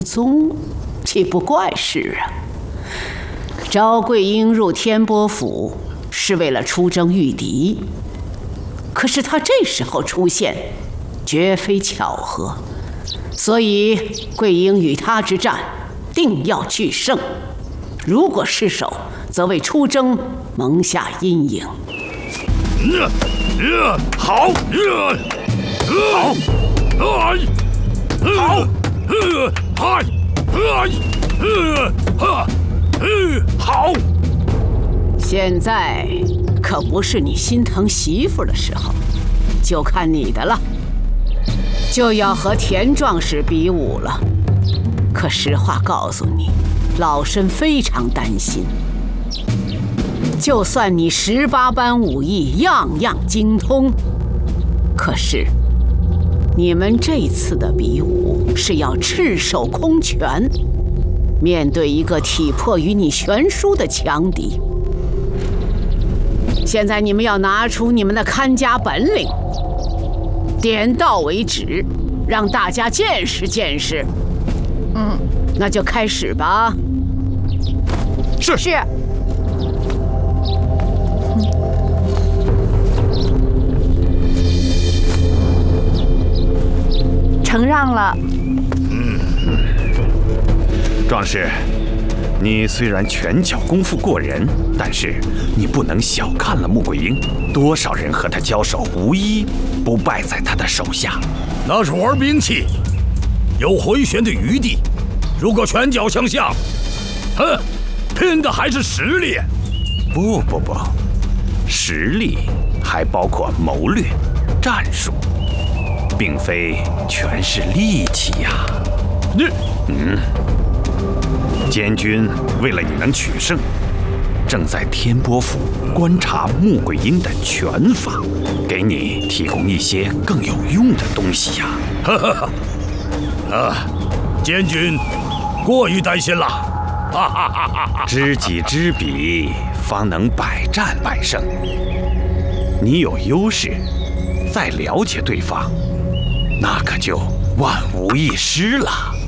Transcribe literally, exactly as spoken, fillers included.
宗，岂不怪事啊？昭桂英入天波府是为了出征御敌，可是他这时候出现，绝非巧合，所以桂英与他之战，定要取胜。如果失守，则为出征蒙下阴影。 好，好，好，好。 现在可不是你心疼媳妇的时候，就看你的了。就要和田壮士比武了，可实话告诉你，老身非常担心。就算你十八般武艺样样精通，可是你们这次的比武是要赤手空拳，面对一个体魄与你悬殊的强敌。现在你们要拿出你们的看家本领，点到为止，让大家见识见识。 嗯， 那就开始吧。 是是。承让了。 嗯，壮士，你虽然拳脚功夫过人，但是你不能小看了穆桂英。多少人和他交手，无一不败在他的手下。 那是玩兵器，有回旋的余地。如果拳脚相向，哼，拼的还是实力。 不不不，实力还包括谋略、战术。并非全是力气呀！ 你， 嗯，监军为了你能取胜，正在天波府观察穆桂英的拳法，给你提供一些更有用的东西呀！ 哈哈哈！啊，监军过于担心了！哈哈哈哈！ 知己知彼，方能百战百胜。你有优势，再了解对方，那可就万无一失了。